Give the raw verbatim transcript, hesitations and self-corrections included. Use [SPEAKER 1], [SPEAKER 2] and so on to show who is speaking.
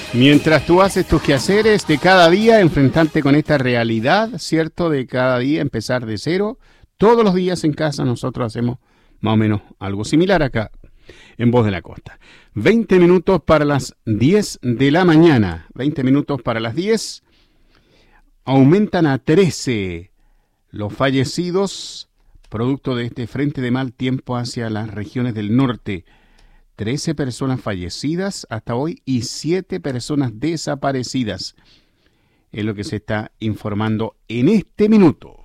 [SPEAKER 1] Mientras tú haces tus quehaceres de cada día, enfrentarte con esta realidad, ¿cierto? De cada día empezar de cero. Todos los días en casa nosotros hacemos más o menos algo similar acá en Voz de la Costa. veinte minutos para las diez de la mañana. veinte minutos para las diez. Aumentan a trece los fallecidos producto de este frente de mal tiempo hacia las regiones del norte. trece personas fallecidas hasta hoy y siete personas desaparecidas. Es lo que se está informando en este minuto.